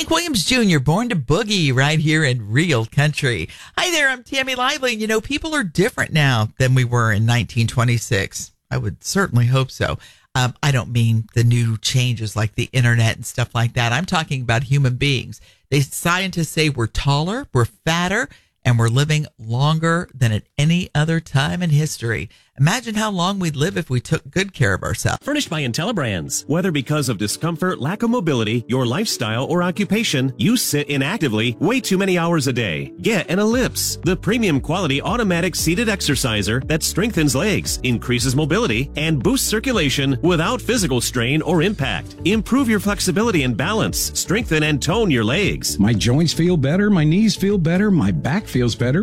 Hank Williams Jr., Born to Boogie, right here in Real Country. Hi there, I'm Tammy Lively. You know, people are different now than we were in 1926. I would certainly hope so. I don't mean the new changes like the internet and stuff like that. I'm talking about human beings. Scientists say we're taller, we're fatter, and we're living longer than at any other time in history. Imagine how long we'd live if we took good care of ourselves. Furnished by IntelliBrands. Whether because of discomfort, lack of mobility, your lifestyle, or occupation, you sit inactively way too many hours a day. Get an Ellipse, the premium quality automatic seated exerciser that strengthens legs, increases mobility, and boosts circulation without physical strain or impact. Improve your flexibility and balance. Strengthen and tone your legs. My joints feel better, my knees feel better, my back feels better.